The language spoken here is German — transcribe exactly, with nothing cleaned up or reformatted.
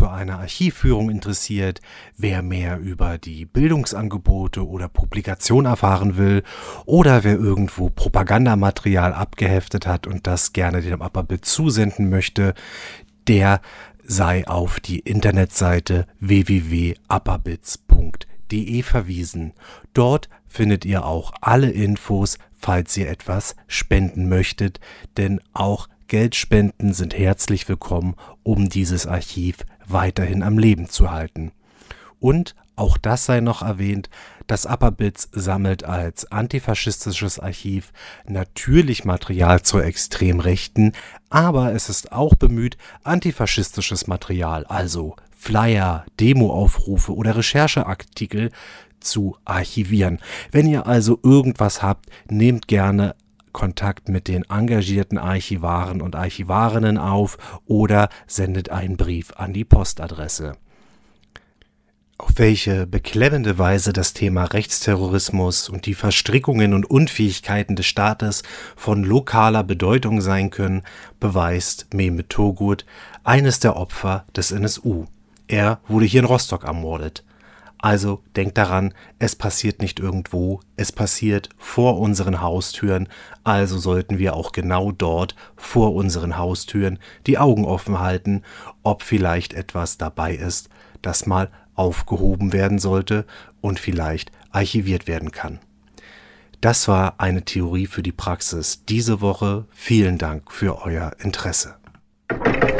für eine Archivführung interessiert, wer mehr über die Bildungsangebote oder Publikation erfahren will oder wer irgendwo Propagandamaterial abgeheftet hat und das gerne dem APABIT zusenden möchte, der sei auf die Internetseite w w w punkt apabits punkt d e verwiesen. Dort findet ihr auch alle Infos, falls ihr etwas spenden möchtet, denn auch Geldspenden sind herzlich willkommen, um dieses Archiv weiterhin am Leben zu halten. Und auch das sei noch erwähnt, das APABIT sammelt als antifaschistisches Archiv natürlich Material zur Extremrechten, aber es ist auch bemüht, antifaschistisches Material, also Flyer, Demoaufrufe oder Rechercheartikel zu archivieren. Wenn ihr also irgendwas habt, nehmt gerne Kontakt mit den engagierten Archivaren und Archivarinnen auf oder sendet einen Brief an die Postadresse. Auf welche beklemmende Weise das Thema Rechtsterrorismus und die Verstrickungen und Unfähigkeiten des Staates von lokaler Bedeutung sein können, beweist Mehmet Turgut, eines der Opfer des N S U. Er wurde hier in Rostock ermordet. Also denkt daran, es passiert nicht irgendwo, es passiert vor unseren Haustüren, also sollten wir auch genau dort vor unseren Haustüren die Augen offen halten, ob vielleicht etwas dabei ist, das mal aufgehoben werden sollte und vielleicht archiviert werden kann. Das war eine Theorie für die Praxis diese Woche. Vielen Dank für euer Interesse.